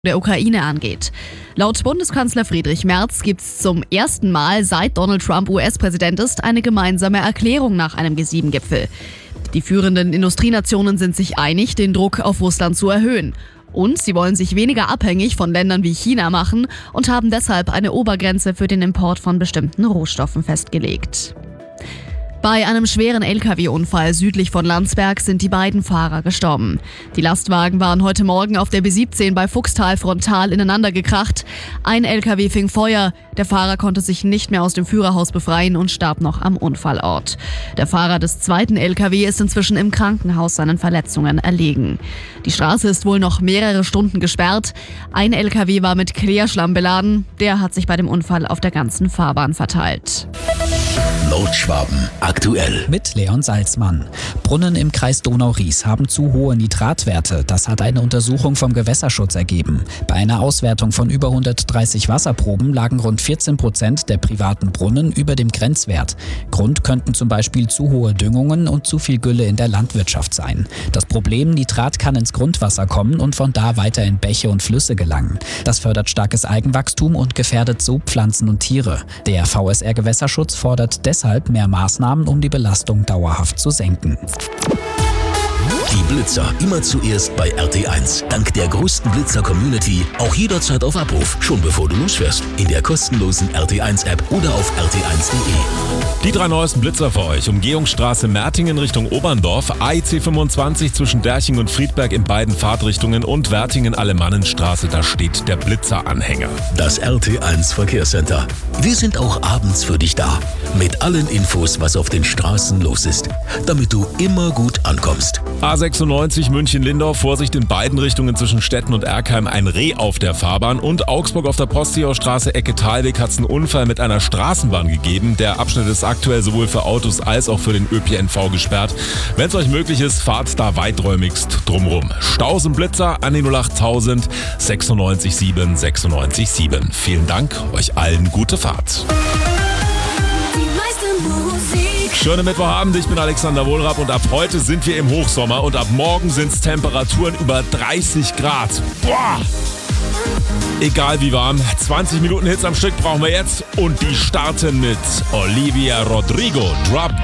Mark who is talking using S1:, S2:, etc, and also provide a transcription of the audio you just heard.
S1: der Ukraine angeht. Laut Bundeskanzler Friedrich Merz gibt es zum ersten Mal, seit Donald Trump US-Präsident ist, eine gemeinsame Erklärung nach einem G7-Gipfel. Die führenden Industrienationen sind sich einig, den Druck auf Russland zu erhöhen. Und sie wollen sich weniger abhängig von Ländern wie China machen und haben deshalb eine Obergrenze für den Import von bestimmten Rohstoffen festgelegt. Bei einem schweren Lkw-Unfall südlich von Landsberg sind die beiden Fahrer gestorben. Die Lastwagen waren heute Morgen auf der B17 bei Fuchstal frontal ineinander gekracht. Ein Lkw fing Feuer. Der Fahrer konnte sich nicht mehr aus dem Führerhaus befreien und starb noch am Unfallort. Der Fahrer des zweiten Lkw ist inzwischen im Krankenhaus seinen Verletzungen erlegen. Die Straße ist wohl noch mehrere Stunden gesperrt. Ein Lkw war mit Klärschlamm beladen. Der hat sich bei dem Unfall auf der ganzen Fahrbahn verteilt.
S2: Nordschwaben aktuell.
S3: Mit Leon Salzmann. Brunnen im Kreis Donau-Ries haben zu hohe Nitratwerte. Das hat eine Untersuchung vom Gewässerschutz ergeben. Bei einer Auswertung von über 130 Wasserproben lagen rund 14% der privaten Brunnen über dem Grenzwert. Grund könnten zum Beispiel zu hohe Düngungen und zu viel Gülle in der Landwirtschaft sein. Das Problem: Nitrat kann ins Grundwasser kommen und von da weiter in Bäche und Flüsse gelangen. Das fördert starkes Algenwachstum und gefährdet so Pflanzen und Tiere. Der VSR Gewässerschutz fordert deshalb mehr Maßnahmen, um die Belastung dauerhaft zu senken.
S2: Die Blitzer immer zuerst bei RT1. Dank der größten Blitzer-Community auch jederzeit auf Abruf, schon bevor du losfährst. In der kostenlosen RT1-App oder auf rt1.de.
S4: Die 3 neuesten Blitzer für euch. Umgehungsstraße Mertingen Richtung Oberndorf, AIC 25 zwischen Derching und Friedberg in beiden Fahrtrichtungen und Wertingen-Alemannenstraße, da steht der Blitzeranhänger.
S2: Das RT1 Verkehrscenter. Wir sind auch abends für dich da. Mit allen Infos, was auf den Straßen los ist. Damit du immer gut ankommst.
S4: A96 München-Lindorf, Vorsicht in beiden Richtungen zwischen Stetten und Erkheim, ein Reh auf der Fahrbahn. Und Augsburg auf der Postseeaustraße Ecke Thalweg hat es einen Unfall mit einer Straßenbahn gegeben. Der Abschnitt ist aktuell sowohl für Autos als auch für den ÖPNV gesperrt. Wenn es euch möglich ist, fahrt da weiträumigst drumrum. Staus und Blitzer an die 08000 96 7 96 7. Vielen Dank, euch allen gute Fahrt. Schöne Mittwochabend, ich bin Alexander Wohlrapp und ab heute sind wir im Hochsommer und ab morgen sind es Temperaturen über 30 Grad. Boah! Egal wie warm, 20 Minuten Hits am Stück brauchen wir jetzt und die starten mit Olivia Rodrigo, Drop